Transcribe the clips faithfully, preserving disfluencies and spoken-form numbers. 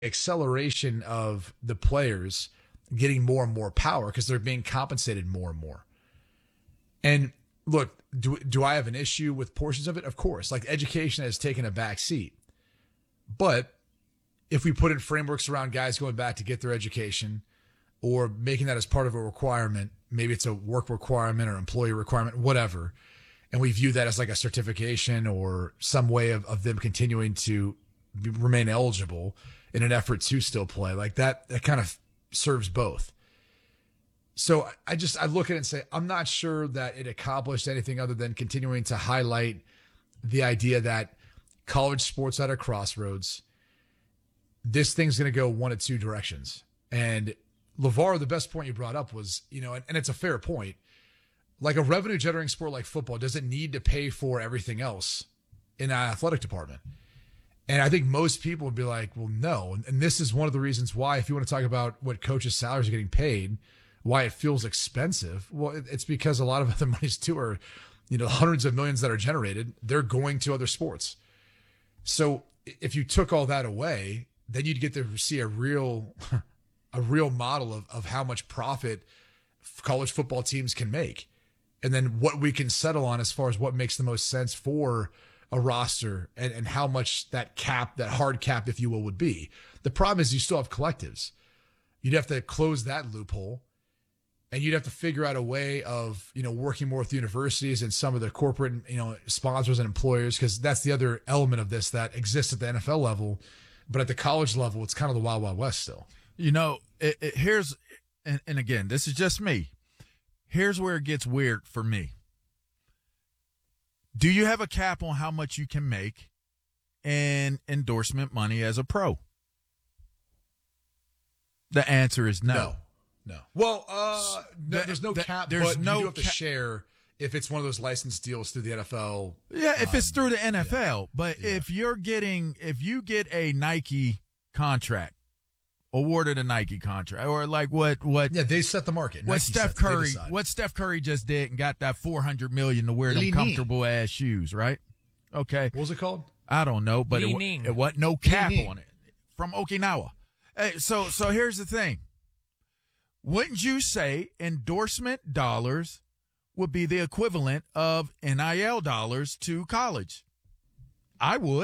acceleration of the players getting more and more power because they're being compensated more and more. And look, do, do I have an issue with portions of it? Of course. Like, education has taken a back seat. But if we put in frameworks around guys going back to get their education or making that as part of a requirement, maybe it's a work requirement or employee requirement, whatever, and we view that as like a certification or some way of, of them continuing to be, remain eligible in an effort to still play, like that, that kind of serves both. So I just, I look at it and say, I'm not sure that it accomplished anything other than continuing to highlight the idea that college sports at a crossroads, this thing's going to go one of two directions. And LeVar, the best point you brought up was, you know, and, and it's a fair point. Like, a revenue generating sport like football doesn't need to pay for everything else in an athletic department. And I think most people would be like, well, no. And, and this is one of the reasons why, if you want to talk about what coaches' salaries are getting paid, why it feels expensive. Well, it, it's because a lot of other monies too are, you know, hundreds of millions that are generated, they're going to other sports. So if you took all that away, then you'd get to see a real, a real model of, of how much profit college football teams can make. And then what we can settle on as far as what makes the most sense for a roster and, and how much that cap, that hard cap, if you will, would be. The problem is you still have collectives. You'd have to close that loophole, and you'd have to figure out a way of, you know, working more with universities and some of the corporate, you know, sponsors and employers, because that's the other element of this that exists at the N F L level. But at the college level, it's kind of the Wild Wild West still. You know, it, it, here's, and, and again, this is just me. Here's where it gets weird for me. Do you have a cap on how much you can make in endorsement money as a pro? The answer is no. No. No. Well, uh, no, the, there's no the, cap, there's but no you do have to ca- share if it's one of those licensed deals through the N F L. Yeah, if um, it's through the N F L. Yeah. But Yeah. if you're getting, if you get a Nike contract, awarded a Nike contract, or like what, what, yeah, they set the market. what Nike Steph sets- they Curry, decide. what Steph Curry just did and got that four hundred million to wear them Li Ning. comfortable ass shoes, right? Okay. What was it called? I don't know, but Li it, wa- Ning. it wasn't no cap Ning. on it from Okinawa. Hey, so, so here's the thing. Wouldn't you say endorsement dollars would be the equivalent of N I L dollars to college? I would.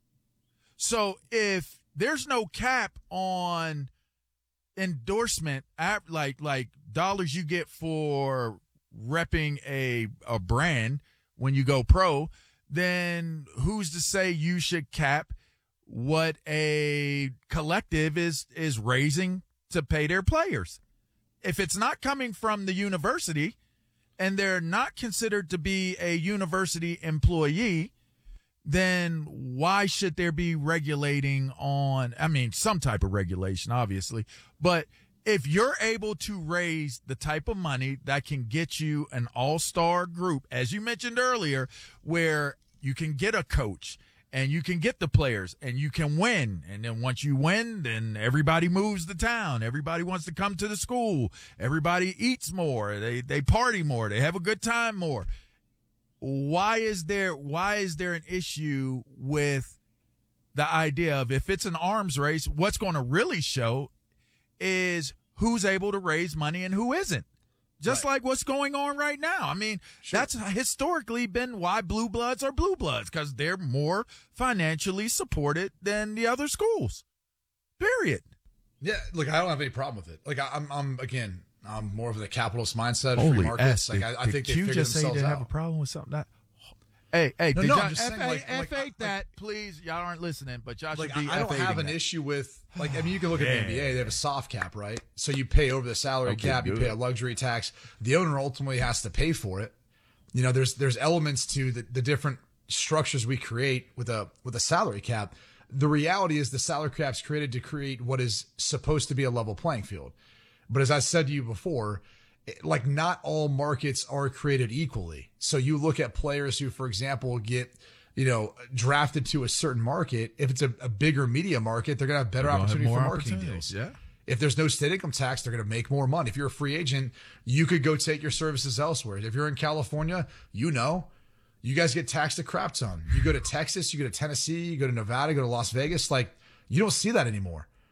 So if there's no cap on endorsement, like like dollars you get for repping a a brand when you go pro, then who's to say you should cap what a collective is is raising to pay their players? If it's not coming from the university and they're not considered to be a university employee, then why should there be regulating on, I mean, some type of regulation, obviously, but if you're able to raise the type of money that can get you an all-star group, as you mentioned earlier, where you can get a coach and you can get the players and you can win. And then once you win, then everybody moves to town. Everybody wants to come to the school. Everybody eats more. They, they party more. They have a good time more. Why is there, why is there an issue with the idea of, if it's an arms race, what's going to really show is who's able to raise money and who isn't. Just right. Like what's going on right now. I mean, sure. That's historically been why blue bloods are blue bloods, because they're more financially supported than the other schools. Period. Yeah, look, I don't have any problem with it. Like, I, I'm, I'm again, I'm more of the capitalist mindset, Holy free markets. S, like, did, I, I think they you figured just say themselves they out. have a problem with something that. Hey, hey, no, did no, y'all I'm just saying, F A, like, F A like, that, like, please. Y'all aren't listening, but y'all should Like, be I don't F A-ing have an that. issue with, like, I mean, you can look at the N B A. They have a soft cap, right? So you pay over the salary Okay, cap, you good. pay a luxury tax. The owner ultimately has to pay for it. You know, there's there's elements to the, the different structures we create with a with a salary cap. The reality is the salary cap's created to create what is supposed to be a level playing field. But as I said to you before, like, not all markets are created equally. So you look at players who, for example, get, you know, drafted to a certain market. If it's a, a bigger media market, they're going to have better They're gonna have opportunity more for marketing opportunities, deals. yeah. If there's no state income tax, they're going to make more money. If you're a free agent, you could go take your services elsewhere. If you're in California, you know, you guys get taxed a crap ton. You go to Texas, you go to Tennessee, you go to Nevada, you go to Las Vegas. Like, you don't see that anymore.